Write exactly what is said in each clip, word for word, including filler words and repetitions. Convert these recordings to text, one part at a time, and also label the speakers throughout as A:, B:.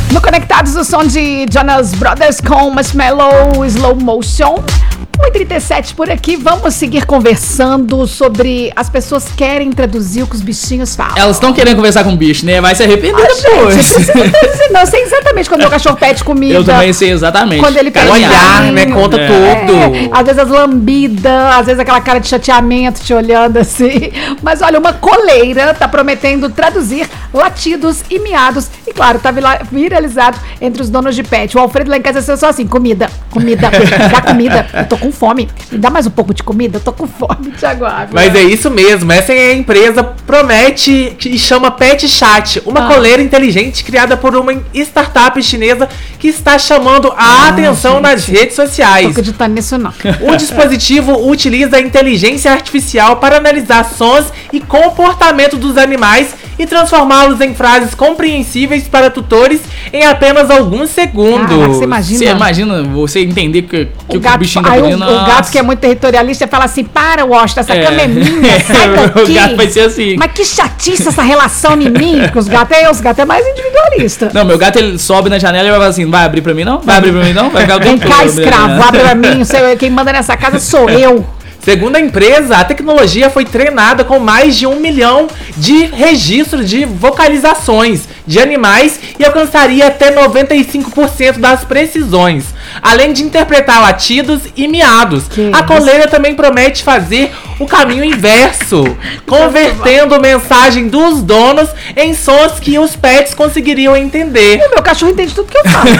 A: No Conectados, o som de Jonas Brothers com Marshmello, Slow Motion. um e trinta e sete por aqui, vamos seguir conversando sobre as pessoas que querem traduzir o que os bichinhos falam.
B: Elas estão querendo conversar com o bicho, né? Vai se arrepender
A: ah,
B: depois.
A: Gente, não, eu sei exatamente quando meu cachorro pede comida.
B: Eu também sei exatamente.
A: Quando ele pede
C: olhar, né? Conta
B: é.
C: tudo.
A: É, às vezes as lambidas, às vezes aquela cara de chateamento te olhando assim. Mas olha, uma coleira tá prometendo traduzir latidos e miados. E claro, tá viralizado entre os donos de pet. O Alfredo lá em casa é só assim, comida, comida, dá comida. Eu tô com fome. Me dá mais um pouco de comida, eu tô com fome, Thiago Ávila.
C: Mas é isso mesmo, essa é a empresa promete e chama Pet Chat, uma ah. coleira inteligente criada por uma startup chinesa que está chamando a ah, atenção gente. nas redes sociais.
A: Não tô acreditando nisso não.
C: O dispositivo utiliza a inteligência artificial para analisar sons e comportamento dos animais e transformá-los em frases compreensíveis para tutores em apenas alguns segundos.
A: Caraca, você imagina?
B: Você imagina você entender que, que o,
A: gato,
B: o bichinho tá
A: aí
B: pedindo.
A: O, o gato que é muito territorialista fala assim, para, Washington, essa é. cama é minha, sai daqui.
B: O gato vai ser assim.
A: Mas que chatice essa relação em mim, que os gatos é, os gatos é mais individualista.
B: Não, meu gato ele sobe na janela e vai falar assim, vai abrir pra mim não? Vai abrir pra mim não? Vai ficar
A: Vem cá, escravo, abre pra mim, quem manda nessa casa sou eu.
C: Segundo a empresa, a tecnologia foi treinada com mais de um milhão de registros de vocalizações de animais e alcançaria até noventa e cinco por cento das precisões, além de interpretar latidos e miados. Que a coleira isso? também promete fazer o caminho inverso, convertendo a mensagem dos donos em sons que os pets conseguiriam entender.
A: O meu cachorro entende tudo que eu falo.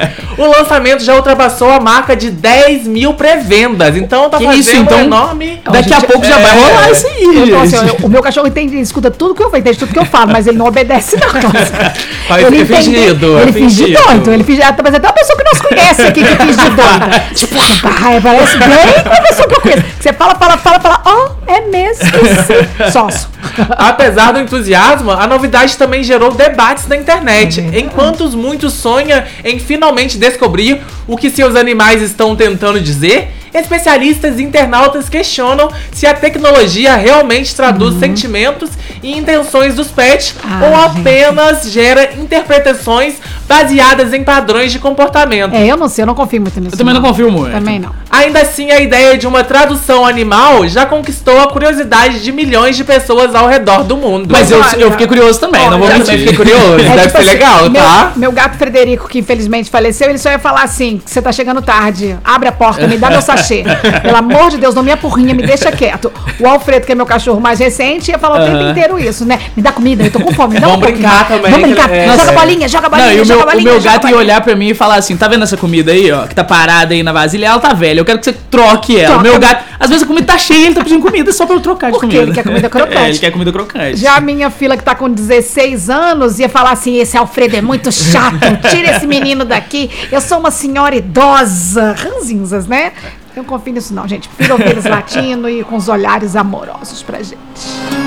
C: O lançamento já ultrapassou a marca de dez mil pré-vendas, então tá que fazendo isso, então, um enorme...
B: Daqui a pouco é... já vai rolar isso aí,
A: então, assim, o meu cachorro entende, ele escuta tudo que eu falo, entende tudo que eu falo, mas ele não obedece não.
C: Ele, ele fingido.
A: Ele finge de doido, ele finge, mas até uma pessoa que nós conhece aqui que finge de doida. Tipo, parece bem uma pessoa que eu conheço. Você fala, fala, fala, fala, ó, oh, é mesmo isso. Sócio.
C: Apesar do entusiasmo, a novidade também gerou debates na internet.
A: É
C: Enquanto muitos sonham em finalmente descobrir o que seus animais estão tentando dizer, especialistas e internautas questionam se a tecnologia realmente traduz uhum. sentimentos e intenções dos pets ah, ou apenas gente. gera interpretações baseadas em padrões de comportamento.
A: É, eu não sei, eu não confio muito nisso.
B: Eu também não, não confio muito.
A: Também não.
C: Ainda assim, a ideia de uma tradução animal já conquistou a curiosidade de milhões de pessoas ao redor do mundo.
B: Mas eu, eu fiquei curioso também,
C: Olha,
B: não vou mentir.
C: Eu fiquei curioso, é, deve tipo ser assim, legal,
A: meu,
C: tá?
A: Meu gato Frederico, que infelizmente faleceu, ele só ia falar assim, que você tá chegando tarde, abre a porta, me dá meu sachê. Pelo amor de Deus, não me apurrinha, me deixa quieto. O Alfredo, que é meu cachorro mais recente, ia falar o tempo uh-huh. inteiro isso, né? Me dá comida, eu tô com fome, me dá
C: Vamos
A: um
C: brincar
A: pouquinho.
C: também.
A: Vamos brincar, é, joga é. bolinha, joga bolinha,
B: não,
A: joga
B: meu,
A: bolinha.
B: O meu gato
A: ia
B: olhar pra mim e falar assim, tá vendo essa comida aí, ó, que tá parada aí na vasilha, ela tá velha, eu quero que você troque ela.
A: Troca.
B: O meu gato, às vezes a comida tá cheia, ele tá pedindo comida só pra eu trocar de
A: Porque
B: comida.
A: ele quer comida crocante.
B: É, ele quer comida crocante.
A: Já a minha filha, que tá com dezesseis anos, ia falar assim, esse Alfredo é muito chato, tira esse menino daqui, eu sou uma senhora idosa, ranzinzas, né? Eu não confio nisso não, gente. Prefiro ouvir eles latindo e com os olhares amorosos pra gente.